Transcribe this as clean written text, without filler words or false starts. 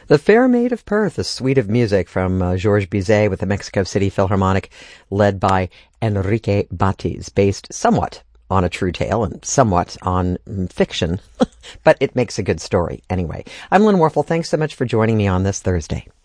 The Fair Maid of Perth, a suite of music from Georges Bizet with the Mexico City Philharmonic, led by Enrique Batiz, based somewhat on a true tale and somewhat on fiction, but it makes a good story anyway. I'm Lynn Warfel. Thanks so much for joining me on this Thursday.